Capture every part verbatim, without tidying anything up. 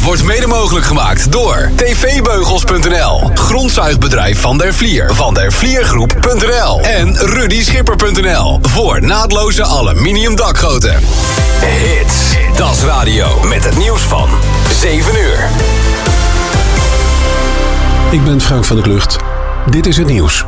wordt mede mogelijk gemaakt door t v beugels punt n l, grondzuigbedrijf Van der Vlier, van der vliergroep punt n l en rudy schipper punt n l voor naadloze aluminium dakgoten. Hits, dat is radio met het nieuws van zeven uur. Ik ben Frank van der Klucht. Dit is het nieuws.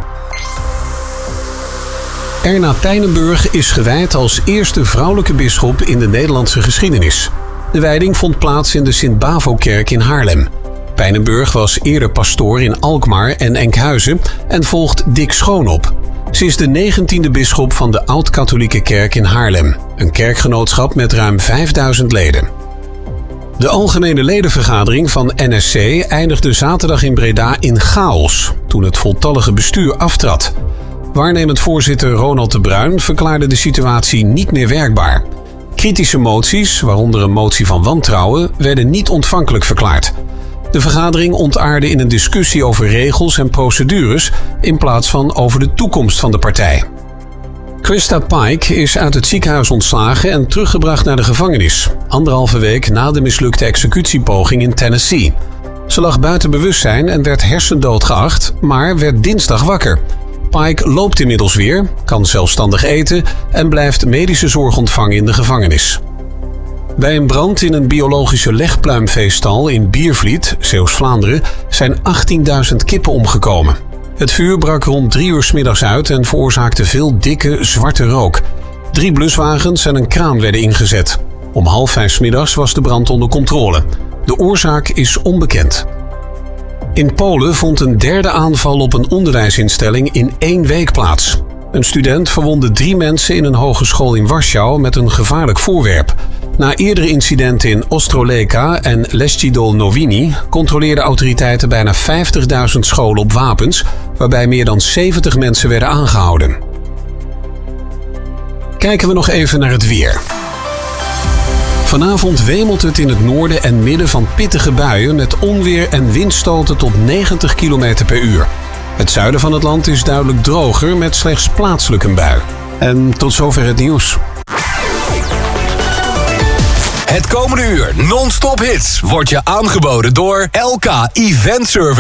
Erna Pijnenburg is gewijd als eerste vrouwelijke bisschop in de Nederlandse geschiedenis. De wijding vond plaats in de Sint-Bavo-kerk in Haarlem. Pijnenburg was eerder pastoor in Alkmaar en Enkhuizen en volgt Dick Schoon op. Ze is de negentiende bisschop van de Oud-Katholieke Kerk in Haarlem, een kerkgenootschap met ruim vijfduizend leden. De algemene ledenvergadering van N S C eindigde zaterdag in Breda in chaos toen het voltallige bestuur aftrad. Waarnemend voorzitter Ronald de Bruin verklaarde de situatie niet meer werkbaar. Kritische moties, waaronder een motie van wantrouwen, werden niet ontvankelijk verklaard. De vergadering ontaarde in een discussie over regels en procedures in plaats van over de toekomst van de partij. Krista Pike is uit het ziekenhuis ontslagen en teruggebracht naar de gevangenis, anderhalve week na de mislukte executiepoging in Tennessee. Ze lag buiten bewustzijn en werd hersendood geacht, maar werd dinsdag wakker. Pike loopt inmiddels weer, kan zelfstandig eten en blijft medische zorg ontvangen in de gevangenis. Bij een brand in een biologische legpluimveestal in Biervliet, Zeeuws-Vlaanderen, zijn achttienduizend kippen omgekomen. Het vuur brak rond drie uur 's middags uit en veroorzaakte veel dikke, zwarte rook. Drie bluswagens en een kraan werden ingezet. Om half vijf 's middags was de brand onder controle. De oorzaak is onbekend. In Polen vond een derde aanval op een onderwijsinstelling in één week plaats. Een student verwondde drie mensen in een hogeschool in Warschau met een gevaarlijk voorwerp. Na eerdere incidenten in Ostroleka en Leszczydol Nowini controleerden autoriteiten bijna vijftigduizend scholen op wapens, waarbij meer dan zeventig mensen werden aangehouden. Kijken we nog even naar het weer. Vanavond wemelt het in het noorden en midden van pittige buien met onweer en windstoten tot negentig kilometer per uur. Het zuiden van het land is duidelijk droger met slechts plaatselijk een bui. En tot zover het nieuws. Het komende uur non-stop hits wordt je aangeboden door L K Event Service.